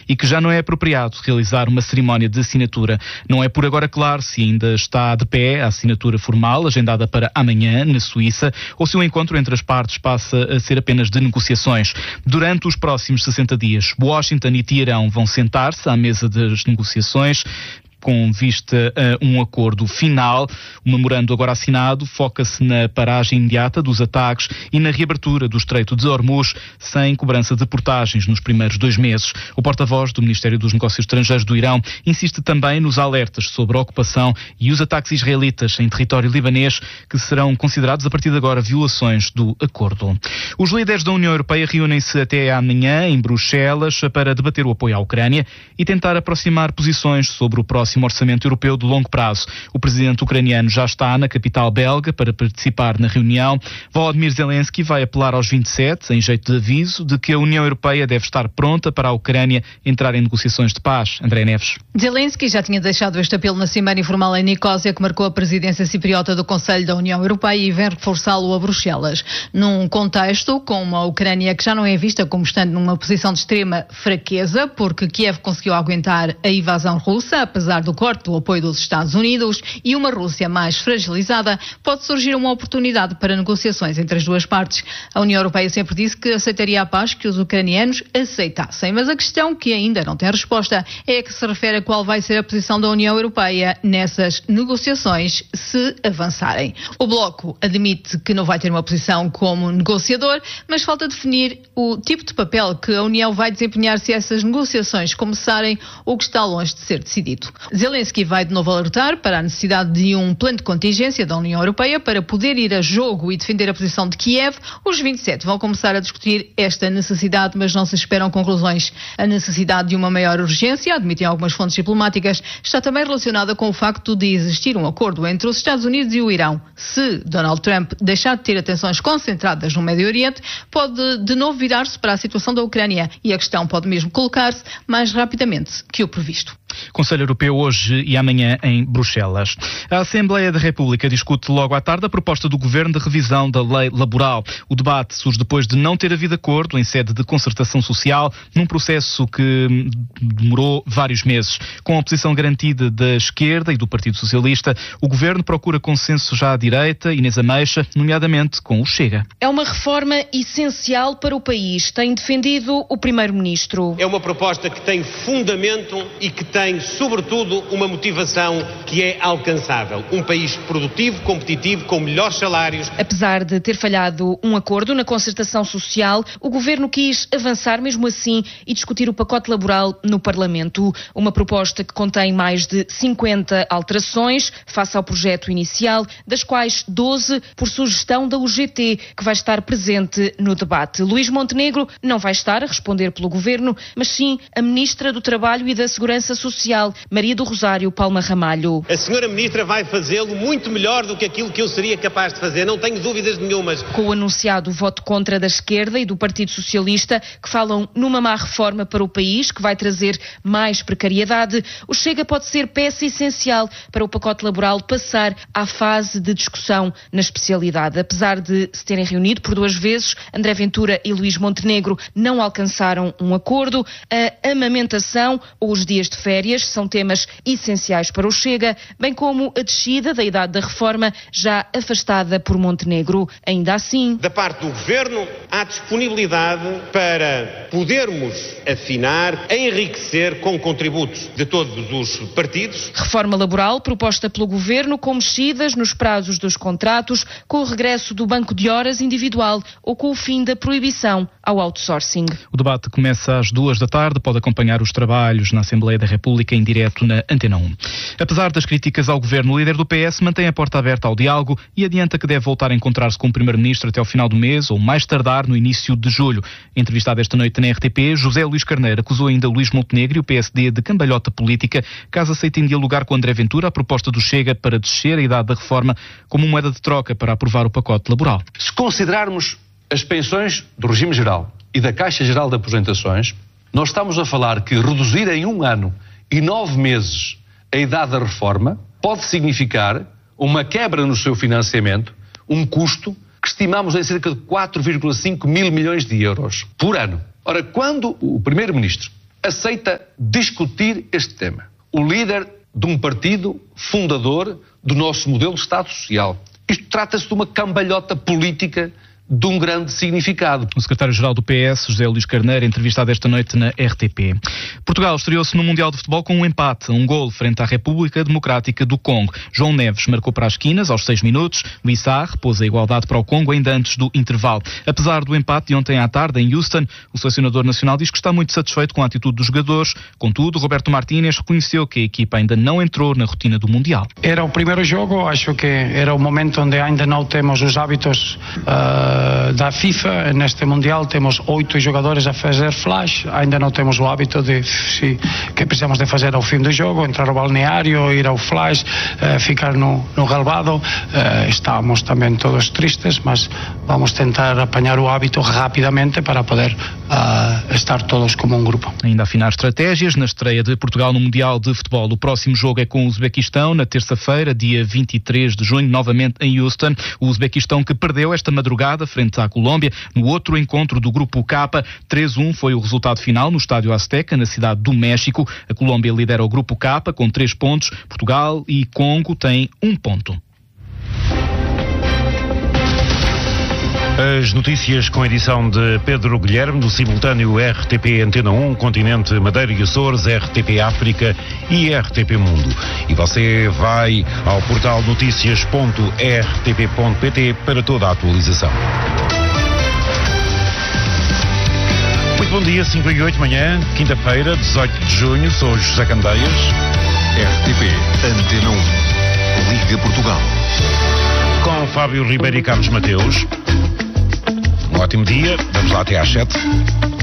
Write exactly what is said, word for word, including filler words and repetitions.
e que já não é apropriado realizar uma cerimónia de assinatura. Não é por agora claro se ainda está de pé a assinatura formal, agendada para amanhã, na Suíça, ou se o encontro entre as partes passa a ser apenas de negociações. Durante os próximos sessenta dias, Washington e Teherão vão sentar-se à mesa das negociações, com vista a um acordo final. O memorando agora assinado foca-se na paragem imediata dos ataques e na reabertura do Estreito de Hormuz, sem cobrança de portagens nos primeiros dois meses. O porta-voz do Ministério dos Negócios Estrangeiros do Irão insiste também nos alertas sobre a ocupação e os ataques israelitas em território libanês, que serão considerados a partir de agora violações do acordo. Os líderes da União Europeia reúnem-se até amanhã em Bruxelas para debater o apoio à Ucrânia e tentar aproximar posições sobre o próximo orçamento europeu de longo prazo. O presidente ucraniano já está na capital belga para participar na reunião. Volodymyr Zelensky vai apelar aos vinte e sete, em jeito de aviso, de que a União Europeia deve estar pronta para a Ucrânia entrar em negociações de paz. André Neves. Zelensky já tinha deixado este apelo na Cimeira Informal em Nicósia, que marcou a presidência cipriota do Conselho da União Europeia, e vem reforçá-lo a Bruxelas. Num contexto com uma Ucrânia que já não é vista como estando numa posição de extrema fraqueza, porque Kiev conseguiu aguentar a invasão russa, apesar do corte do apoio dos Estados Unidos, e uma Rússia mais fragilizada, pode surgir uma oportunidade para negociações entre as duas partes. A União Europeia sempre disse que aceitaria a paz que os ucranianos aceitassem, mas a questão que ainda não tem resposta é a que se refere a qual vai ser a posição da União Europeia nessas negociações se avançarem. O Bloco admite que não vai ter uma posição como negociador, mas falta definir o tipo de papel que a União vai desempenhar se essas negociações começarem, o que está longe de ser decidido. Zelensky vai de novo alertar para a necessidade de um plano de contingência da União Europeia para poder ir a jogo e defender a posição de Kiev. Os vinte e sete vão começar a discutir esta necessidade, mas não se esperam conclusões. A necessidade de uma maior urgência, admitem algumas fontes diplomáticas, está também relacionada com o facto de existir um acordo entre os Estados Unidos e o Irão. Se Donald Trump deixar de ter atenções concentradas no Médio Oriente, pode de novo virar-se para a situação da Ucrânia, e a questão pode mesmo colocar-se mais rapidamente que o previsto. Conselho Europeu hoje e amanhã em Bruxelas. A Assembleia da República discute logo à tarde a proposta do Governo de revisão da lei laboral. O debate surge depois de não ter havido acordo em sede de concertação social, num processo que demorou vários meses. Com a oposição garantida da esquerda e do Partido Socialista, o Governo procura consenso já à direita, Inês Ameixa, nomeadamente com o Chega. É uma reforma essencial para o país, tem defendido o Primeiro-Ministro. É uma proposta que tem fundamento e que tem tem, sobretudo, uma motivação que é alcançável. Um país produtivo, competitivo, com melhores salários. Apesar de ter falhado um acordo na concertação social, o Governo quis avançar mesmo assim e discutir o pacote laboral no Parlamento. Uma proposta que contém mais de cinquenta alterações face ao projeto inicial, das quais doze por sugestão da U G T, que vai estar presente no debate. Luís Montenegro não vai estar a responder pelo Governo, mas sim a Ministra do Trabalho e da Segurança Social, Maria do Rosário Palma Ramalho. A senhora Ministra vai fazê-lo muito melhor do que aquilo que eu seria capaz de fazer, não tenho dúvidas nenhumas. Com o anunciado voto contra da esquerda e do Partido Socialista, que falam numa má reforma para o país, que vai trazer mais precariedade, o Chega pode ser peça essencial para o pacote laboral passar à fase de discussão na especialidade. Apesar de se terem reunido por duas vezes, André Ventura e Luís Montenegro não alcançaram um acordo. A amamentação ou os dias de férias são temas essenciais para o Chega, bem como a descida da idade da reforma, já afastada por Montenegro. Ainda assim, da parte do Governo, há disponibilidade para podermos afinar, enriquecer com contributos de todos os partidos. Reforma laboral proposta pelo Governo com mexidas nos prazos dos contratos, com o regresso do banco de horas individual ou com o fim da proibição ao outsourcing. O debate começa às duas da tarde, pode acompanhar os trabalhos na Assembleia da República em direto na Antena um. Apesar das críticas ao Governo, o líder do P S mantém a porta aberta ao diálogo e adianta que deve voltar a encontrar-se com o Primeiro-Ministro até ao final do mês ou mais tardar no início de julho. Entrevistado esta noite na R T P, José Luís Carneiro acusou ainda Luís Montenegro e o P S D de cambalhota política, caso aceitem dialogar com André Ventura a proposta do Chega para descer a idade da reforma como moeda de troca para aprovar o pacote laboral. Se considerarmos as pensões do regime geral e da Caixa Geral de Aposentações, nós estamos a falar que reduzir em um ano e nove meses a idade da reforma pode significar uma quebra no seu financiamento, um custo que estimamos em cerca de quatro vírgula cinco mil milhões de euros por ano. Ora, quando o Primeiro-Ministro aceita discutir este tema. O líder de um partido fundador do nosso modelo de Estado Social. Isto trata-se de uma cambalhota política de um grande significado. O secretário-geral do P S, José Luís Carneiro, entrevistado esta noite na R T P. Portugal estreou-se no Mundial de Futebol com um empate, um golo frente à República Democrática do Congo. João Neves marcou para as esquinas aos seis minutos. Luís Sarr pôs a igualdade para o Congo ainda antes do intervalo. Apesar do empate de ontem à tarde em Houston, o selecionador nacional diz que está muito satisfeito com a atitude dos jogadores. Contudo, Roberto Martínez reconheceu que a equipa ainda não entrou na rotina do Mundial. Era o primeiro jogo, acho que era o momento onde ainda não temos os hábitos uh... da FIFA. Neste Mundial temos oito jogadores a fazer flash, ainda não temos o hábito de se, que precisamos de fazer ao fim do jogo, entrar ao balneário, ir ao flash, uh, ficar no, no relvado. Uh, estamos também todos tristes, mas vamos tentar apanhar o hábito rapidamente para poder uh, estar todos como um grupo. Ainda a afinar estratégias na estreia de Portugal no Mundial de Futebol. O próximo jogo é com o Uzbequistão na terça-feira, dia vinte e três de junho, novamente em Houston. O Uzbequistão que perdeu esta madrugada frente à Colômbia. No outro encontro do Grupo K, três a um foi o resultado final no Estádio Azteca, na cidade do México. A Colômbia lidera o Grupo K com três pontos. Portugal e Congo têm um ponto. As notícias com a edição de Pedro Guilherme, do simultâneo R T P Antena um, Continente, Madeira e Açores, R T P África e R T P Mundo. E você vai ao portal notícias ponto r t p ponto p t para toda a atualização. Muito bom dia, cinco e oito da manhã, quinta-feira, dezoito de junho, sou José Candeias. R T P Antena um, Liga Portugal. Com Fábio Ribeiro e Carlos Mateus. Um ótimo dia, vamos lá até às sete.